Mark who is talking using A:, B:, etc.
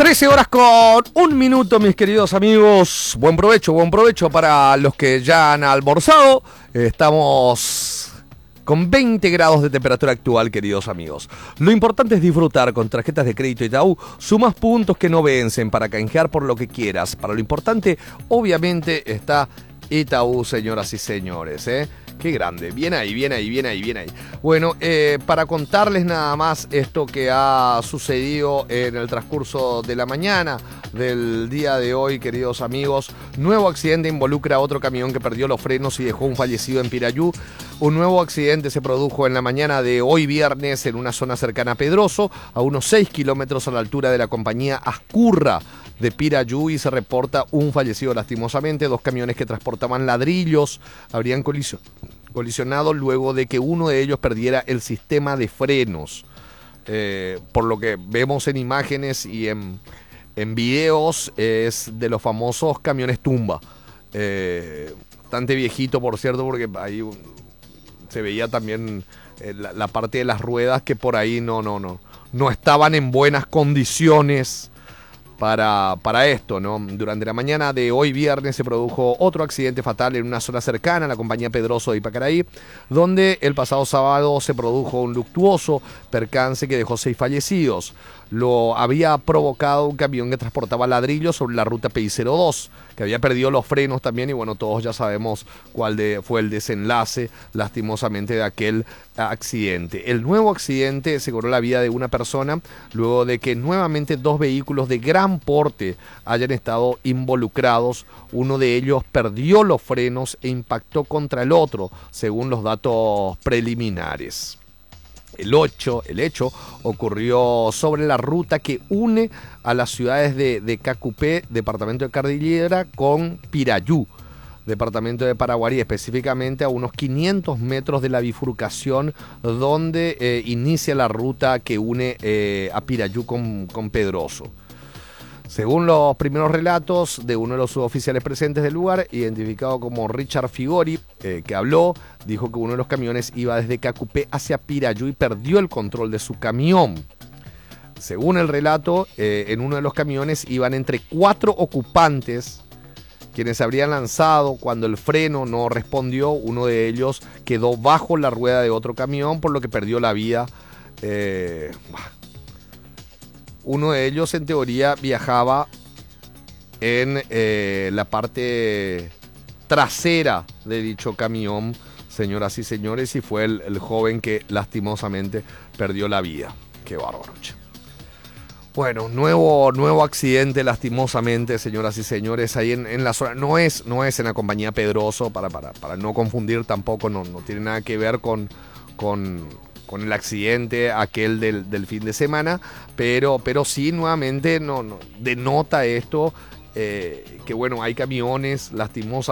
A: 13 horas con 1 minuto, mis queridos amigos. Buen provecho para los que ya han almorzado. Estamos con 20 grados de temperatura actual, queridos amigos. Lo importante es disfrutar con tarjetas de crédito Itaú. Sumas puntos que no vencen para canjear por lo que quieras. Para lo importante, obviamente, está Itaú, señoras y señores, Qué grande, bien ahí. Bueno, para contarles nada más esto que ha sucedido en el transcurso de la mañana del día de hoy, queridos amigos. Nuevo accidente involucra a otro camión que perdió los frenos y dejó un fallecido en Pirayú. Un nuevo accidente se produjo en la mañana de hoy viernes en una zona cercana a Pedroso, a unos 6 kilómetros a la altura de la compañía Ascurra de Pirayú, y se reporta un fallecido lastimosamente. 2 camiones que transportaban ladrillos habrían colisionado luego de que uno de ellos perdiera el sistema de frenos. Por lo que vemos en imágenes y en videos, es de los famosos camiones tumba. Bastante viejito, por cierto, porque ahí se veía también la parte de las ruedas que por ahí no estaban en buenas condiciones para esto, ¿no? Durante la mañana de hoy viernes se produjo otro accidente fatal en una zona cercana a la compañía Pedroso de Ipacaraí, donde el pasado sábado se produjo un luctuoso percance que dejó 6 fallecidos. Lo había provocado un camión que transportaba ladrillos sobre la ruta PI-02, que había perdido los frenos también, y bueno, todos ya sabemos cuál fue el desenlace, lastimosamente, de aquel accidente. El nuevo accidente se cobró la vida de una persona luego de que nuevamente 2 vehículos de gran porte hayan estado involucrados. Uno de ellos perdió los frenos e impactó contra el otro, según los datos preliminares. El hecho ocurrió sobre la ruta que une a las ciudades de Cacupé, departamento de Cordillera, con Pirayú, departamento de Paraguarí, específicamente a unos 500 metros de la bifurcación donde inicia la ruta que une a Pirayú con Pedroso. Según los primeros relatos de uno de los suboficiales presentes del lugar, identificado como Richard Figori, que habló, dijo que uno de los camiones iba desde Cacupé hacia Pirayú y perdió el control de su camión. Según el relato, en uno de los camiones iban entre 4 ocupantes, quienes se habrían lanzado cuando el freno no respondió. Uno de ellos quedó bajo la rueda de otro camión, por lo que perdió la vida. Uno de ellos, en teoría, viajaba en la parte trasera de dicho camión, señoras y señores, y fue el joven que lastimosamente perdió la vida. Qué bárbaro. Bueno, nuevo accidente, lastimosamente, señoras y señores, ahí en la zona. No es en la compañía Pedroso, para no confundir tampoco, no tiene nada que ver con el accidente aquel del fin de semana, pero sí, nuevamente, no denota esto, que bueno, hay camiones, lastimosamente,